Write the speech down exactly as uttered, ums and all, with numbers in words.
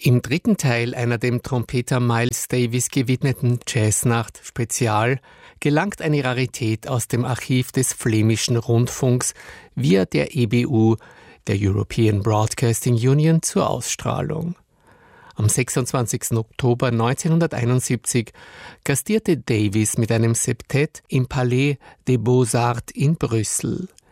Im dritten Teil einer dem Trompeter Miles Davis gewidmeten Jazznacht-Spezial gelangt eine Rarität aus dem Archiv des flämischen Rundfunks via der E B U, der European Broadcasting Union, zur Ausstrahlung. Am sechsundzwanzigsten Oktober neunzehnhunderteinundsiebzig gastierte Davis mit einem Septett im Palais des Beaux-Arts in Brüssel.